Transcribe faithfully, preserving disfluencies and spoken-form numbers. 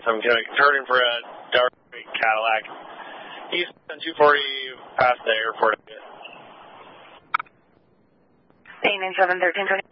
I'm turning for a dark Cadillac. East on two forty past the airport. eight nine seven, thirteen twenty.